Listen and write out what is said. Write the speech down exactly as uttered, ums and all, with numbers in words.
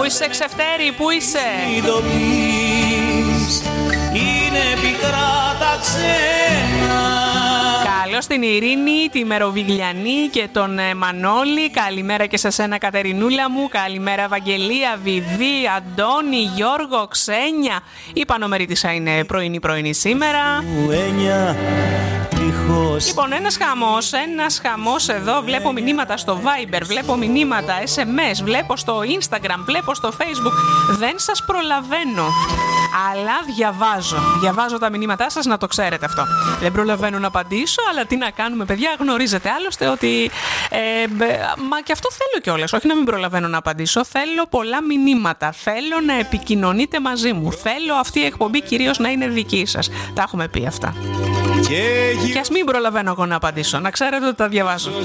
Πού είσαι, Ξεφτέρη, πού είσαι? Είναι πικρά τα ξένα. Καλώς την Ειρήνη, τη Μεροβιγλιανή και τον Μανώλη. Καλημέρα και σε σένα, Κατερινούλα μου. Καλημέρα, Ευαγγελία, Βιβί, Αντώνη, Γιώργο, Ξένια. Η Πανομερίτισσα είναι πρωινή πρωινή σήμερα. Λοιπόν, ένας χαμός, ένας χαμός εδώ. Βλέπω μηνύματα στο Viber, βλέπω μηνύματα ες εμ ες, βλέπω στο Instagram, βλέπω στο Facebook. Δεν σας προλαβαίνω, αλλά διαβάζω. Διαβάζω τα μηνύματά σας, να το ξέρετε αυτό. Δεν προλαβαίνω να απαντήσω, αλλά τι να κάνουμε, παιδιά, γνωρίζετε άλλωστε ότι... Ε, μα και αυτό θέλω κιόλας, όχι να μην προλαβαίνω να απαντήσω. Θέλω πολλά μηνύματα, θέλω να επικοινωνείτε μαζί μου. Θέλω αυτή η εκπομπή κυρίως να είναι δική σας. Τα έχουμε πει αυτά. Και ας μην προλαβαίνω εγώ να απαντήσω, να ξέρετε ότι τα διαβάζω.